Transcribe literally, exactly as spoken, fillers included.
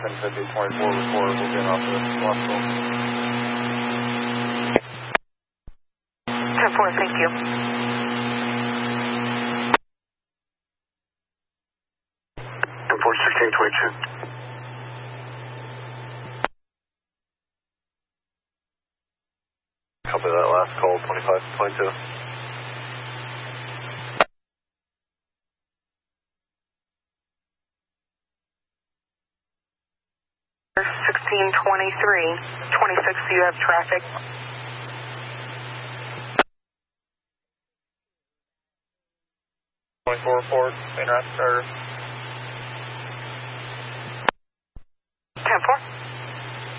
ten fifty twenty-four report. We'll get off the hospital. ten four, thank you. ten four, sixteen twenty-two. Copy that last call, twenty-five twenty-two. sixteen twenty-three, twenty-six, you have traffic. twenty-four report, main rapid starter.